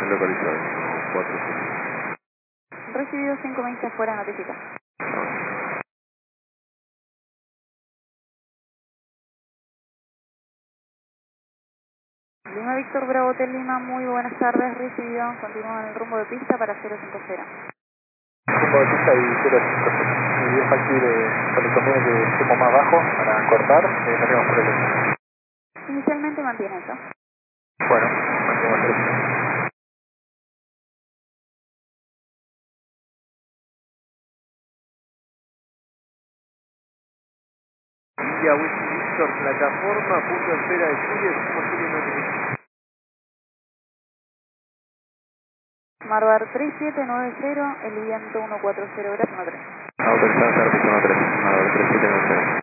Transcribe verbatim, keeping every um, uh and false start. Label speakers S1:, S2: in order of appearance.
S1: Información localizada. cuatro cinco.
S2: Recibido cinco veinte afuera, notifica. Lima Víctor Bravo Hotel Lima, muy buenas tardes, recibido, continúa en el rumbo de pista para cero cinco cero.
S3: Rumbo de pista y cero cinco cero. Y es factible, cuando conviene que estemos más bajo para cortar, eh, no tenemos problema.
S2: Inicialmente mantiene eso.
S3: Bueno, mantenemos eso.
S1: India Whisky Victor, plataforma, punto de espera de Chile, somos Chile Norte.
S2: Marbar tres siete nueve cero, el viento uno cuatro cero, gracias, uno tres.
S1: Autorizado, servicio uno tres, Marbar tres siete nueve cero.